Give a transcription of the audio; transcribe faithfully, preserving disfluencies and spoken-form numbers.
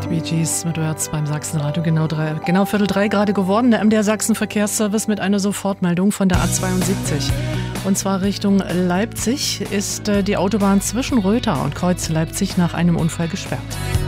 Bee Gees mit Words beim Sachsenradio. Genau, drei, genau Viertel drei gerade geworden. Der M D R Sachsen Verkehrsservice mit einer Sofortmeldung von der A zweiundsiebzig. Und zwar Richtung Leipzig ist die Autobahn zwischen Rötha und Kreuz Leipzig nach einem Unfall gesperrt.